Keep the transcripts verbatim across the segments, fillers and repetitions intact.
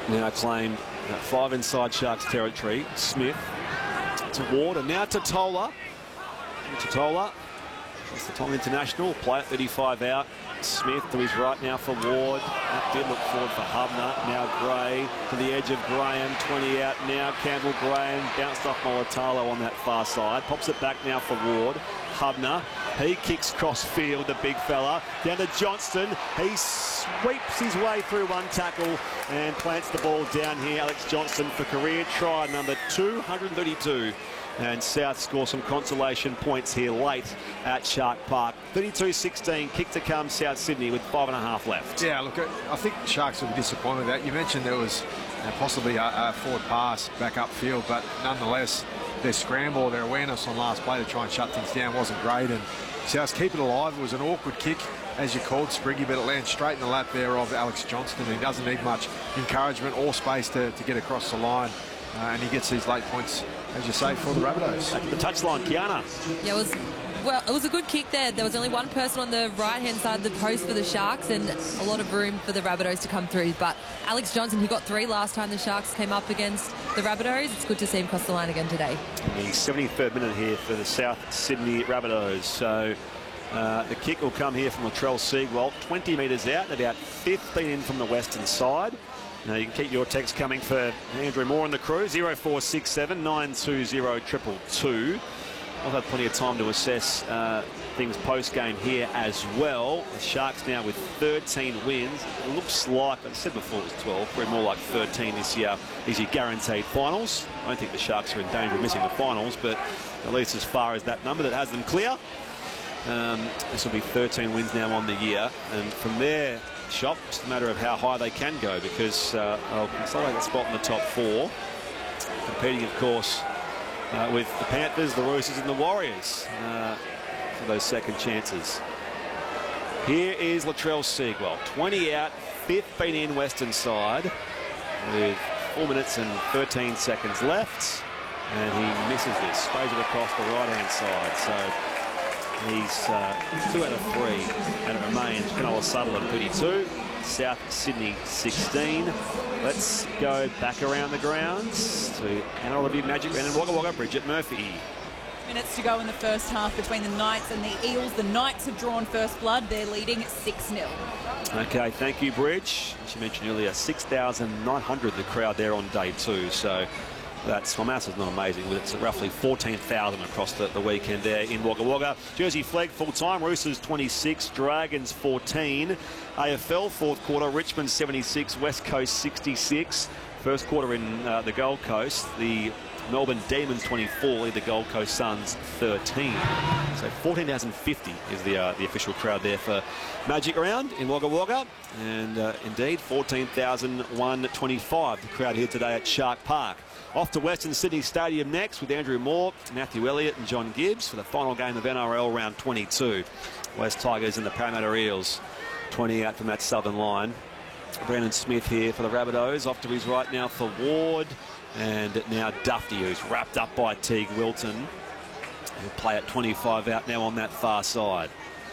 now claimed uh, five inside Sharks territory. Smith to Ward, and now to Tola. To Tola. That's the Tom International. Play at thirty-five out. Smith to his right now for Ward. That did look forward for Hubner. Now Gray to the edge of Graham. twenty out now. Campbell Graham bounced off Molitalo on that far side. Pops it back now for Ward. Hubner. He kicks cross field, the big fella. Down to Johnston. He sweeps his way through one tackle and plants the ball down here. Alex Johnston for career try number two hundred thirty-two. And South score some consolation points here late at Shark Park. thirty-two sixteen, kick to come South Sydney with five and a half left. Yeah, look, I think Sharks will be disappointed with that. You mentioned there was uh, possibly a, a forward pass back upfield, but nonetheless, their scramble, their awareness on last play to try and shut things down wasn't great. And South keep it alive. It was an awkward kick, as you called, Spriggy, but it lands straight in the lap there of Alex Johnston. He doesn't need much encouragement or space to, to get across the line. Uh, and he gets these late points, as you say, for the Rabbitohs. At the touchline, Kiana. Yeah, it was, well, it was a good kick there. There was only one person on the right-hand side of the post for the Sharks and a lot of room for the Rabbitohs to come through. But Alex Johnson, he got three last time the Sharks came up against the Rabbitohs. It's good to see him cross the line again today. The seventy-third minute here for the South Sydney Rabbitohs. So uh, the kick will come here from Latrell Seagwalt, twenty metres out and about fifteen in from the western side. Now you can keep your text coming for Andrew Moore and the crew, zero four six seven, nine two zero, two two two. I've had plenty of time to assess uh, things post-game here as well. The Sharks now with thirteen wins. It looks like, I said before it was twelve, probably more like thirteen this year is your guaranteed finals. I don't think the Sharks are in danger of missing the finals, but at least as far as that number that has them clear. Um, this will be thirteen wins now on the year, and from there, shop, just a matter of how high they can go, because uh, they'll consolidate the spot in the top four, competing, of course, uh, with the Panthers, the Roosters, and the Warriors uh, for those second chances. Here is Latrell Seagwalt, twenty out, fifteen in western side, with four minutes and thirteen seconds left, and he misses this, sprays it across the right-hand side. So he's uh, two out of three, and it remains Cronulla Sutherland thirty-two, South Sydney sixteen. Let's go back around the grounds to N R L W Magic Round in Wagga Wagga. Bridget Murphy. Minutes to go in the first half between the Knights and the Eels. The Knights have drawn first blood. They're leading six nil. Okay, thank you, Bridge. As you mentioned earlier, six thousand nine hundred the crowd there on day two. So that's, well, mass is not amazing, but it's roughly fourteen thousand across the, the weekend there in Wagga Wagga. Jersey Flegg full-time, Roosters twenty-six, Dragons fourteen. A F L fourth quarter, Richmond seventy-six, West Coast sixty-six. First quarter in uh, the Gold Coast, the Melbourne Demons twenty-four, the Gold Coast Suns thirteen. So fourteen thousand fifty is the uh, the official crowd there for Magic Round in Wagga Wagga. And uh, indeed, fourteen thousand one hundred twenty-five, the crowd here today at Shark Park. Off to Western Sydney Stadium next with Andrew Moore, Matthew Elliott and John Gibbs for the final game of N R L round twenty-two. West Tigers and the Parramatta Eels, twenty out from that southern line. Brandon Smith here for the Rabbitohs, off to his right now for Ward. And now Dufty, who's wrapped up by Teague Wilton. He'll play at twenty-five out now on that far side.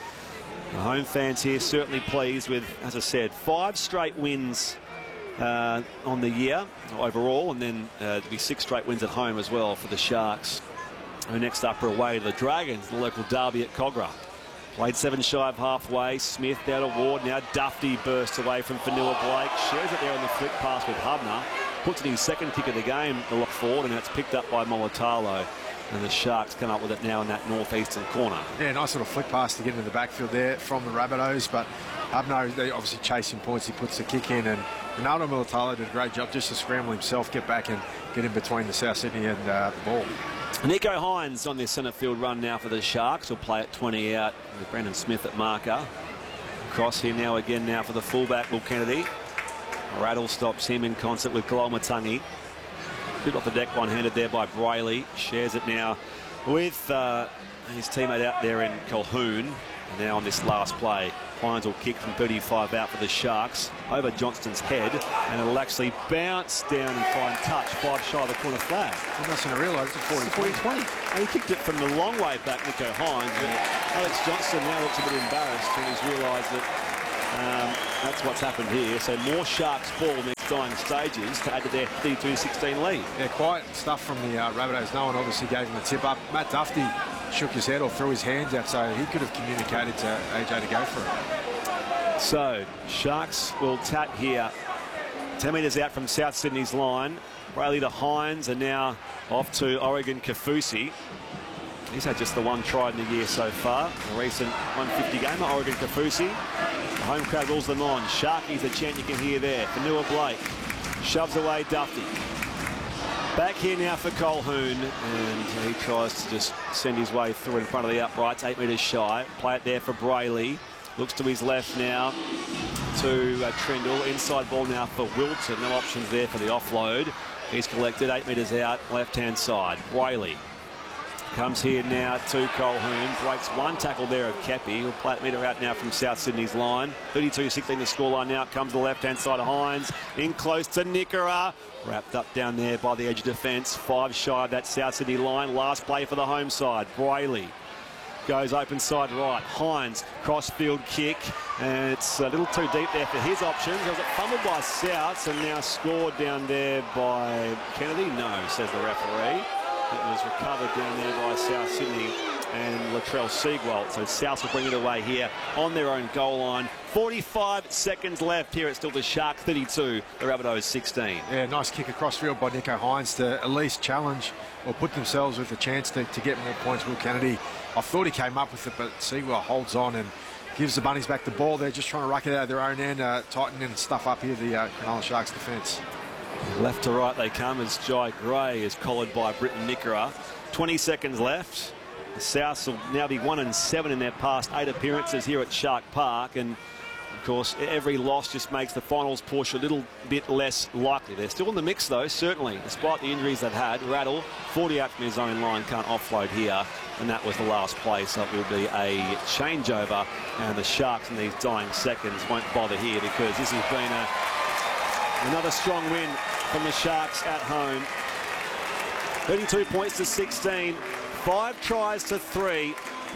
The home fans here certainly pleased with, as I said, five straight wins Uh, on the year overall, and then uh, there'll be six straight wins at home as well for the Sharks, who next up are away to the Dragons, the local derby at Cogra. Played seven shy of halfway. Smith down to Ward. Now Dufty bursts away from Fanua Blake, shares it there on the flick pass with Hubner, puts in his second kick of the game to look forward, and that's picked up by Molitalo. And the Sharks come up with it now in that northeastern corner. Yeah, nice little flick pass to get into the backfield there from the Rabbitohs, but Hubner, they obviously chasing points. He puts the kick in, and Ronaldo Molitalo did a great job just to scramble himself, get back and get in between the South Sydney and uh, the ball. Nico Hines on this centre field run now for the Sharks. Will play at twenty out with Brandon Smith at marker. Cross here now again now for the fullback, Will Kennedy. Rattle stops him in concert with Kalamatangi. Bit off the deck, one-handed there by Brayley. Shares it now with uh, his teammate out there in Calhoun. And now on this last play, Hines will kick from thirty-five out for the Sharks over Johnston's head, and it'll actually bounce down and find touch five shy of the corner flag. I mustn't have realised it's a forty twenty. And he kicked it from the long way back, Nico Hines, but Alex Johnston now looks a bit embarrassed and he's realised that um, that's what's happened here. So more Sharks ball next dying stages to add to their thirty-two sixteen lead. Yeah, quiet stuff from the uh, Rabbitohs. No one obviously gave him the tip up. Matt Duffy shook his head or threw his hands out, so he could have communicated to A J to go for it. So, Sharks will tap here. ten metres out from South Sydney's line. Brayley to Hines, and now off to Oregon Kaufusi. He's had just the one try in the year so far. A recent one fifty gamer, Oregon Kaufusi. The home crowd rules them on. Sharkies, the chant you can hear there. Fanua Blake shoves away Duffy. Back here now for Colquhoun, and he tries to just send his way through in front of the uprights, eight metres shy. Play it there for Brayley. Looks to his left now to uh, Trindle. Inside ball now for Wilton. No options there for the offload. He's collected eight metres out, left-hand side. Brayley comes here now to Colquhoun. Breaks one tackle there of Kepi. He'll play it metre out now from South Sydney's line. thirty-two sixteen the scoreline now. Comes to the left-hand side of Hines. In close to Nickera. Wrapped up down there by the edge of defence. Five shy of that South Sydney line. Last play for the home side. Brayley goes open side right. Hines, cross-field kick. And it's a little too deep there for his options. Was it fumbled by Souths and now scored down there by Kennedy? No, says the referee. It was recovered down there by South Sydney and Latrell Seagwalt. So South will bring it away here on their own goal line. forty-five seconds left here. It's still the Sharks thirty-two, the Rabbitohs sixteen. Yeah, nice kick across field by Nicho Hines to at least challenge or put themselves with a chance to, to get more points. Will Kennedy, I thought he came up with it, but Seagwalt holds on and gives the Bunnies back the ball. They're just trying to ruck it out of their own end, uh, tightening stuff up here, the uh, Cronulla Sharks defence. Left to right they come as Jai Gray is collared by Britton Nickera. twenty seconds left. The Souths will now be one and seven in their past eight appearances here at Shark Park, and of course every loss just makes the finals push a little bit less likely. They're still in the mix though, certainly, despite the injuries they've had. Rattle, forty-eight from his own line, can't offload here, and that was the last play, so it will be a changeover, and the Sharks in these dying seconds won't bother here because this has been a another strong win from the Sharks at home. thirty-two points to sixteen. Five tries to three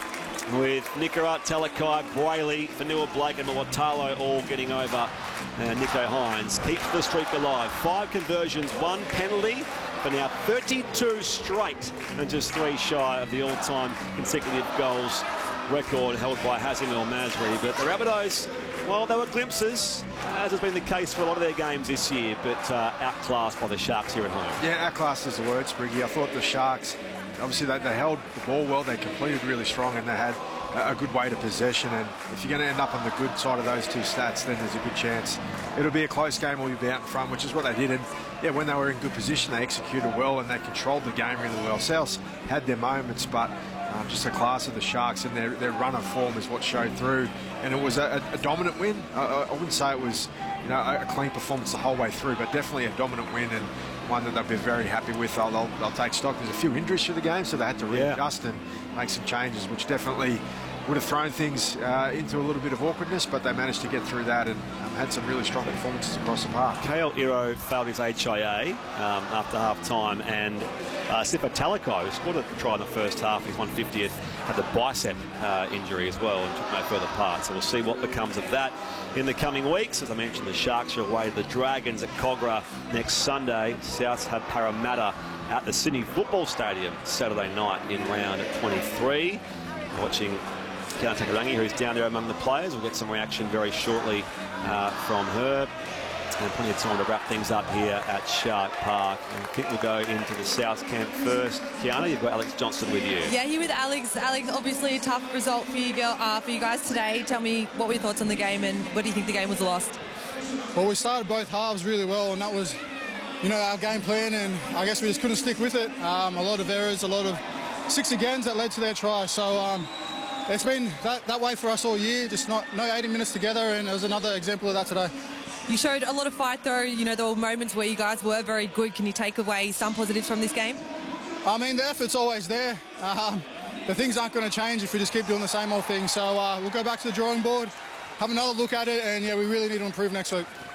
with Nickera, Talakai, Brayley, Fanua Blake and Muatalo all getting over. And Nicho Hines keeps the streak alive. Five conversions, one penalty for now thirty-two straight and just three shy of the all-time consecutive goals record held by Hazim El Masri. But the Rabbitohs, well, they were glimpses, as has been the case for a lot of their games this year, but uh, outclassed by the Sharks here at home. Yeah, outclassed is the word, Spriggy. I thought the Sharks, obviously they, they held the ball well, they completed really strong, and they had a, a good weight of possession. And if you're going to end up on the good side of those two stats, then there's a good chance it'll be a close game or you'll be out in front, which is what they did. And yeah, when they were in good position, they executed well and they controlled the game really well. Souths had their moments, but Um, just the class of the Sharks and their, their run of form is what showed through, and it was a, a dominant win. I, I wouldn't say it was, you know, a clean performance the whole way through, but definitely a dominant win and one that they'll be very happy with. They'll, they'll, they'll take stock. There's a few injuries to the game, so they had to readjust yeah. and make some changes, which definitely would have thrown things uh, into a little bit of awkwardness, but they managed to get through that and um, had some really strong performances across the park. Kale Iro failed his H I A um, after half-time, and uh, Sifa Talakai, who scored a try in the first half, his one fiftieth, had the bicep uh, injury as well and took no further part. So we'll see what becomes of that in the coming weeks. As I mentioned, the Sharks are away to the Dragons at Cogra next Sunday. Souths have Parramatta at the Sydney Football Stadium Saturday night in round twenty-three. Watching Kiana Takarangi, who's down there among the players. We'll get some reaction very shortly uh, from her. And plenty of time to wrap things up here at Shark Park. And I think we'll go into the South camp first. Kiana, you've got Alex Johnson with you. Yeah, here with Alex. Alex, obviously a tough result for you, uh, for you guys today. Tell me, what were your thoughts on the game and what do you think the game was lost? Well, we started both halves really well, and that was, you know, our game plan, and I guess we just couldn't stick with it. Um, a lot of errors, a lot of six agains that led to their try. So um, it's been that, that way for us all year, just not no eighty minutes together, and it was another example of that today. You showed a lot of fight though. You know, there were moments where you guys were very good. Can you take away some positives from this game? I mean, the effort's always there. Um, the things aren't going to change if we just keep doing the same old thing. So uh, we'll go back to the drawing board, have another look at it, and yeah, we really need to improve next week.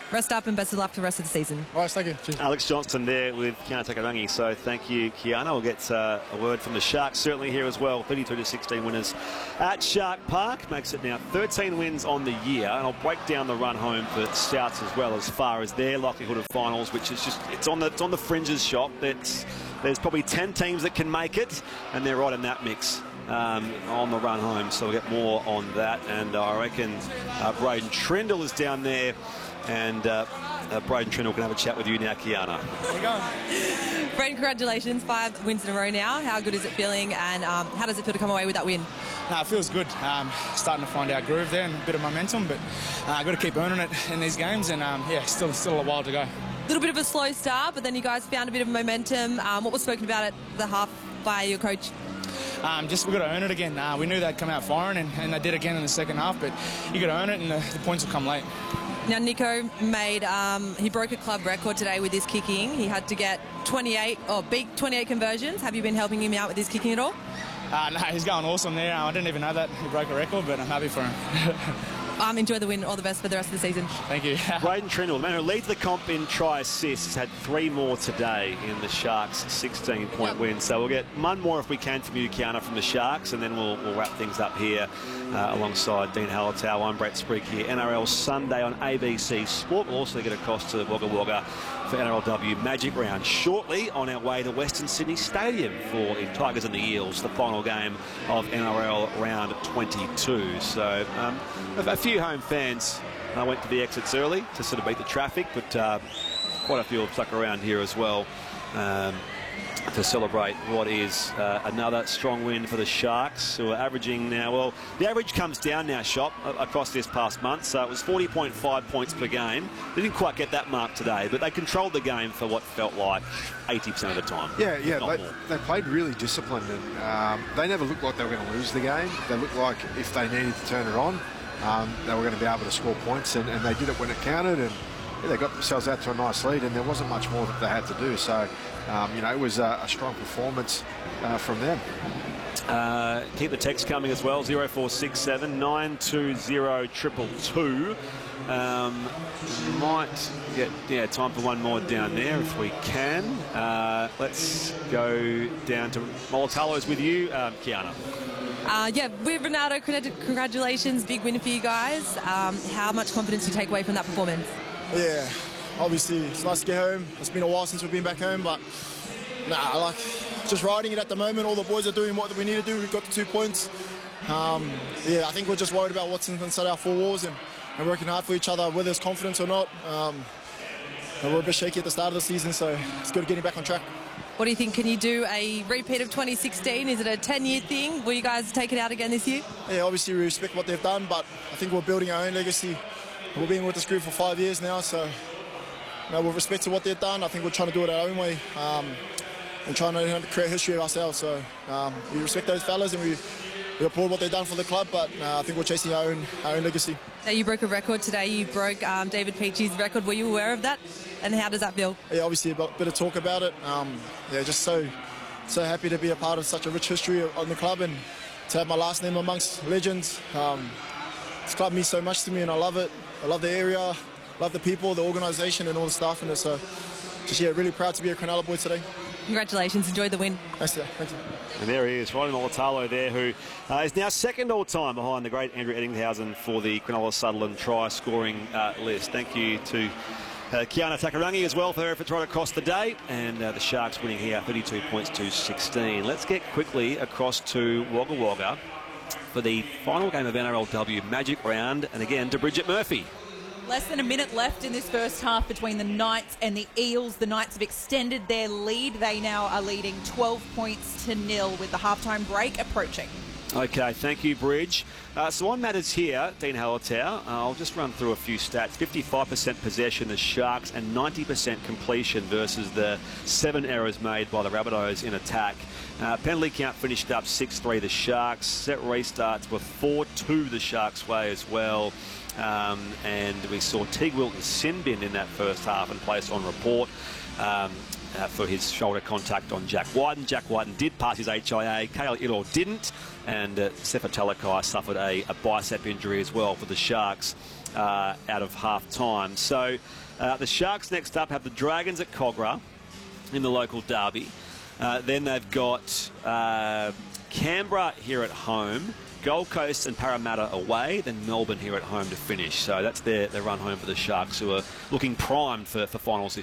Rest up and best of luck for the rest of the season. All right, thank you. Cheers. Alex Johnson there with Kiana Takarangi. So thank you, Kiana. We'll get uh, a word from the Sharks certainly here as well. thirty-two to sixteen winners at Shark Park. Makes it now thirteen wins on the year. And I'll break down the run home for Souths as well as far as their likelihood of finals, which is just, it's on the, it's on the fringes shop. It's, there's probably ten teams that can make it, and they're right in that mix. Um, on the run home, so we'll get more on that. And uh, I reckon uh, Braden Trindle is down there, and uh, uh, Braden Trindle can have a chat with you now, Kiana. There you go. Braden, congratulations, five wins in a row now. How good is it feeling, and um, how does it feel to come away with that win? No, it feels good. Um, starting to find our groove there and a bit of momentum, but I've uh, got to keep earning it in these games, and um, yeah, still still a while to go. A little bit of a slow start, but then you guys found a bit of momentum. Um, what was spoken about at the half by your coach? Um, just we've got to earn it again. Uh, we knew they'd come out firing, and, and they did again in the second half, but you got to earn it, and the, the points will come late. Now, Nico made, um, he broke a club record today with his kicking. He had to get twenty-eight, or beat twenty-eight conversions. Have you been helping him out with his kicking at all? Uh, no, he's going awesome there. I didn't even know that he broke a record, but I'm happy for him. Um, enjoy the win. All the best for the rest of the season. Thank you. Braden Trindle, the man who leads the comp in try assists, had three more today in the Sharks' sixteen-point yep. win. So we'll get one more if we can from you, Kiana, from the Sharks, and then we'll, we'll wrap things up here uh, alongside Dean Hallertau. I'm Brett Sprigg here. N R L Sunday on A B C Sport. We'll also get across to Wagga Wagga for N R L W Magic Round shortly, on our way to Western Sydney Stadium for the Tigers and the Eels, the final game of N R L Round twenty-two. So um, a, a few home fans uh, went to the exits early to sort of beat the traffic, but uh, quite a few have stuck around here as well um, to celebrate what is uh, another strong win for the Sharks, who are averaging now, well, the average comes down now, Shop, across this past month, so it was forty point five points per game. They didn't quite get that mark today, but they controlled the game for what felt like eighty percent of the time. Yeah, yeah, they, they played really disciplined, and um, they never looked like they were going to lose the game. They looked like if they needed to turn it on, um, they were going to be able to score points, and, and they did it when it counted, and yeah, they got themselves out to a nice lead, and there wasn't much more that they had to do. So, um, you know, it was a, a strong performance uh, from them. Uh, keep the text coming as well, zero four six seven, nine two zero, two two two. Um, might get yeah time for one more down there if we can. Uh, let's go down to Molotalo's with you, um, Kiana. Uh, yeah, with Ronaldo, congratulations, big win for you guys. Um, how much confidence do you take away from that performance? Yeah, obviously it's nice to get home. It's been a while since we've been back home, but nah, I like just riding it at the moment. All the boys are doing what we need to do. We've got the two points. Um, yeah, I think we're just worried about what's inside our four walls and, and working hard for each other, whether it's confidence or not. Um, and we're a bit shaky at the start of the season, so it's good getting back on track. What do you think? Can you do a repeat of twenty sixteen? Is it a ten-year thing? Will you guys take it out again this year? Yeah, obviously we respect what they've done, but I think we're building our own legacy. We've been with this group for five years now, so you know, with respect to what they've done, I think we're trying to do it our own way um, and trying to you know, create history of ourselves. So um, we respect those fellas and we, we applaud what they've done for the club, but uh, I think we're chasing our own, our own legacy. Now, you broke a record today. You broke um, David Peachey's record. Were you aware of that? And how does that feel? Yeah, obviously a bit of talk about it. Um, yeah, just so so happy to be a part of such a rich history on the club and to have my last name amongst legends. Um, this club means so much to me and I love it. I love the area, love the people, the organisation and all the staff in it. So just, yeah, really proud to be a Cronulla boy today. Congratulations. Enjoy the win. Thanks, thank you. And there he is, Rodney Molotalo there, who uh, is now second all-time behind the great Andrew Eddinghausen for the Cronulla-Sutherland try-scoring uh, list. Thank you to uh, Kiana Takarangi as well for her efforts right across the day. And uh, the Sharks winning here, thirty-two points to sixteen. Let's get quickly across to Wagga Wagga for the final game of N R L W Magic Round, and again to Bridget Murphy. Less than a minute left in this first half between the Knights and the Eels. The Knights have extended their lead. They now are leading twelve points to nil with the halftime break approaching. Okay, thank you, Bridge. Uh, so on matters here, Dean Hallertau, uh, I'll just run through a few stats. fifty-five percent possession, the Sharks, and ninety percent completion versus the seven errors made by the Rabbitohs in attack. Uh, penalty count finished up six three the Sharks. Set restarts were four two the Sharks' way as well. Um, and we saw Teague Wilton sin bin in that first half and placed on report um, uh, for his shoulder contact on Jack Wyden. Jack Wyden did pass his H I A, Kale Ilor didn't, and uh, Sefa Talakai suffered a, a bicep injury as well for the Sharks. uh, out of half time. So uh, the Sharks next up have the Dragons at Cogra in the local derby. Uh, then they've got uh, Canberra here at home, Gold Coast and Parramatta away, then Melbourne here at home to finish. So that's their, their run home for the Sharks, who are looking primed for, for finals this